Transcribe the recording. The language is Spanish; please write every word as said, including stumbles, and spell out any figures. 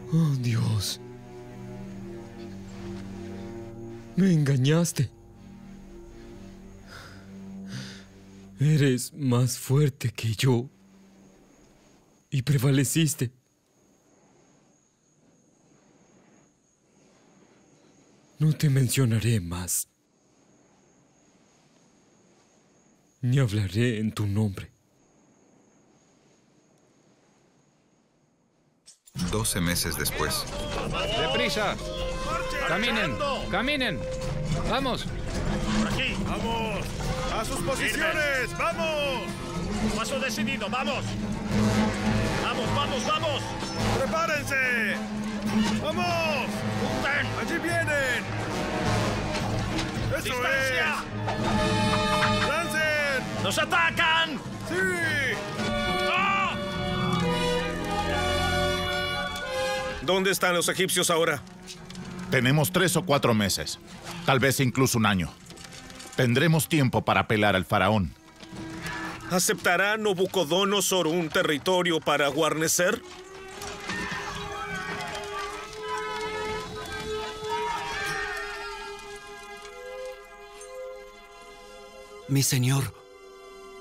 Oh, Dios. Me engañaste. Eres más fuerte que yo. Y prevaleciste. No te mencionaré más. Ni hablaré en tu nombre. Doce meses después. ¡Deprisa! ¡Caminen! ¡Caminen! ¡Vamos! ¡Por aquí! ¡Vamos! ¡A sus posiciones! ¡Vamos! Paso decidido, ¡vamos! ¡Vamos, vamos, vamos! ¡Prepárense! ¡Vamos! ¡Punten! ¡Allí vienen! ¡Eso ¡Distancia! es! ¡Lancen! ¡Nos atacan! ¡Sí! ¡Ah! ¿Dónde están los egipcios ahora? Tenemos tres o cuatro meses, tal vez incluso un año. Tendremos tiempo para apelar al faraón. ¿Aceptará Nabucodonosor un territorio para guarnecer? Mi señor,